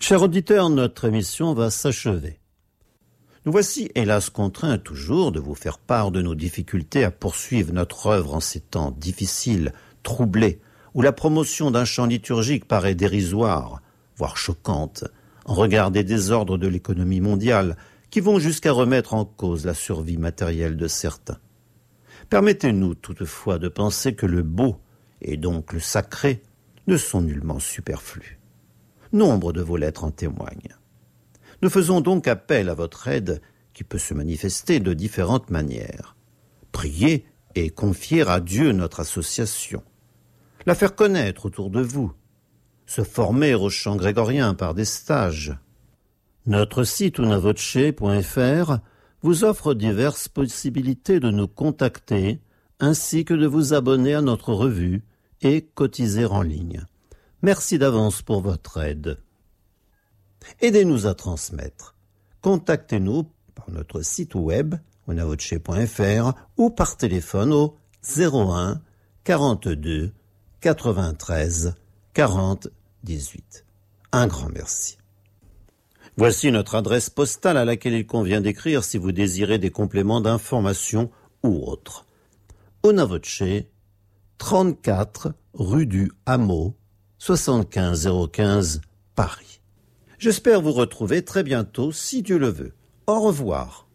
Chers auditeurs, notre émission va s'achever. Nous voici, hélas, contraints toujours de vous faire part de nos difficultés à poursuivre notre œuvre en ces temps difficiles, troublés, où la promotion d'un chant liturgique paraît dérisoire, voire choquante, en regard des désordres de l'économie mondiale qui vont jusqu'à remettre en cause la survie matérielle de certains. Permettez-nous toutefois de penser que le beau, et donc le sacré, ne sont nullement superflus. Nombre de vos lettres en témoignent. Nous faisons donc appel à votre aide qui peut se manifester de différentes manières. Prier et confier à Dieu notre association. La faire connaître autour de vous. Se former au chant grégorien par des stages. Notre site unavoce.fr vous offre diverses possibilités de nous contacter ainsi que de vous abonner à notre revue et cotiser en ligne. Merci d'avance pour votre aide. Aidez-nous à transmettre. Contactez-nous par notre site web unavoce.fr ou par téléphone au 01 42 93 40 18. Un grand merci. Voici notre adresse postale à laquelle il convient d'écrire si vous désirez des compléments d'information ou autres. Unavoce, 34 rue du Hameau, 75 015, Paris. J'espère vous retrouver très bientôt, si Dieu le veut. Au revoir.